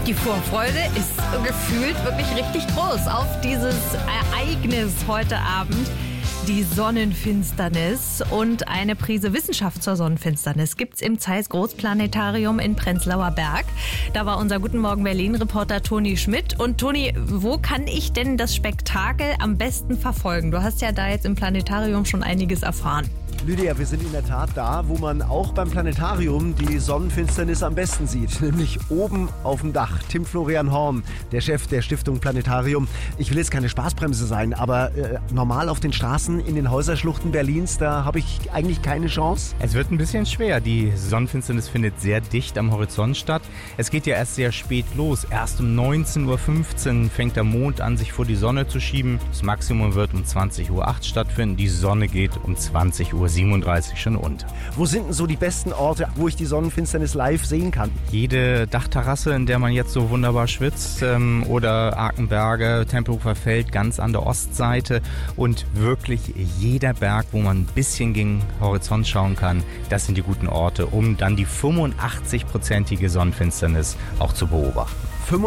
Die Vorfreude ist gefühlt wirklich richtig groß auf dieses Ereignis heute Abend. Die Sonnenfinsternis und eine Prise Wissenschaft zur Sonnenfinsternis gibt's im Zeiss Großplanetarium in Prenzlauer Berg. Da war unser Guten Morgen Berlin-Reporter Toni Schmidt. Und Toni, wo kann ich denn das Spektakel am besten verfolgen? Du hast ja da jetzt im Planetarium schon einiges erfahren. Lydia, wir sind in der Tat da, wo man auch beim Planetarium die Sonnenfinsternis am besten sieht, nämlich oben auf dem Dach. Tim Florian Horn, der Chef der Stiftung Planetarium. Ich will jetzt keine Spaßbremse sein, aber normal auf den Straßen in den Häuserschluchten Berlins, da habe ich eigentlich keine Chance. Es wird ein bisschen schwer. Die Sonnenfinsternis findet sehr dicht am Horizont statt. Es geht ja erst sehr spät los. Erst um 19.15 Uhr fängt der Mond an, sich vor die Sonne zu schieben. Das Maximum wird um 20.08 Uhr stattfinden. Die Sonne geht um 20.37 Uhr schon unter. Wo sind denn so die besten Orte, wo ich die Sonnenfinsternis live sehen kann? Jede Dachterrasse, in der man jetzt so wunderbar schwitzt, oder Arkenberge, Tempelhofer Feld ganz an der Ostseite und wirklich jeder Berg, wo man ein bisschen gegen Horizont schauen kann, das sind die guten Orte, um dann die 85-prozentige Sonnenfinsternis auch zu beobachten.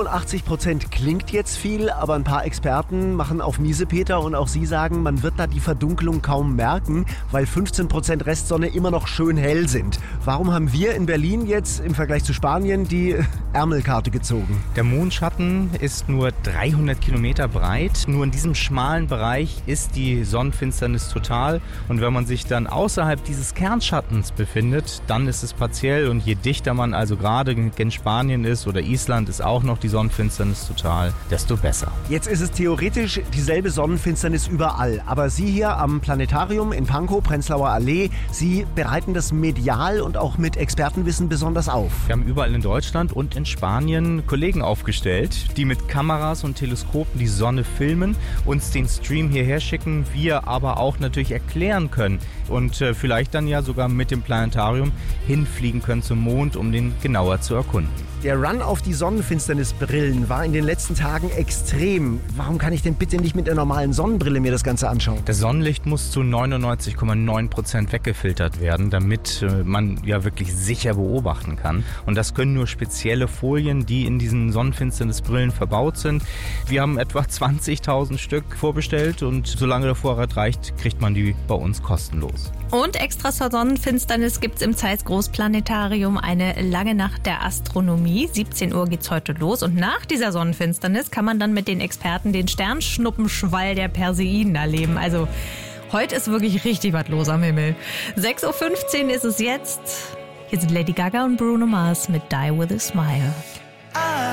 85% klingt jetzt viel, aber ein paar Experten machen auf Miesepeter und auch sie sagen, man wird da die Verdunkelung kaum merken, weil 15% Restsonne immer noch schön hell sind. Warum haben wir in Berlin jetzt im Vergleich zu Spanien die Ärmelkarte gezogen? Der Mondschatten ist nur 300 Kilometer breit. Nur in diesem schmalen Bereich ist die Sonnenfinsternis total. Und wenn man sich dann außerhalb dieses Kernschattens befindet, dann ist es partiell. Und je dichter man also gerade in Spanien ist oder Island ist auch noch die Sonnenfinsternis total, desto besser. Jetzt ist es theoretisch dieselbe Sonnenfinsternis überall. Aber Sie hier am Planetarium in Pankow, Prenzlauer Allee, Sie bereiten das medial und auch mit Expertenwissen besonders auf. Wir haben überall in Deutschland und in Spanien Kollegen aufgestellt, die mit Kameras und Teleskopen die Sonne filmen, uns den Stream hierher schicken, wir aber auch natürlich erklären können und vielleicht dann ja sogar mit dem Planetarium hinfliegen können zum Mond, um den genauer zu erkunden. Der Run auf die Sonnenfinsternisbrillen war in den letzten Tagen extrem. Warum kann ich denn bitte nicht mit der normalen Sonnenbrille mir das Ganze anschauen? Das Sonnenlicht muss zu 99,9% weggefiltert werden, damit man ja wirklich sicher beobachten kann. Und das können nur spezielle Folien, die in diesen Sonnenfinsternisbrillen verbaut sind. Wir haben etwa 20.000 Stück vorbestellt und solange der Vorrat reicht, kriegt man die bei uns kostenlos. Und extra zur Sonnenfinsternis gibt's im Zeiss Großplanetarium eine lange Nacht der Astronomie. 17 Uhr geht's heute los und nach dieser Sonnenfinsternis kann man dann mit den Experten den Sternschnuppenschwall der Perseiden erleben. Also heute ist wirklich richtig was los am Himmel. 6.15 Uhr ist es jetzt. Hier sind Lady Gaga und Bruno Mars mit Die With A Smile.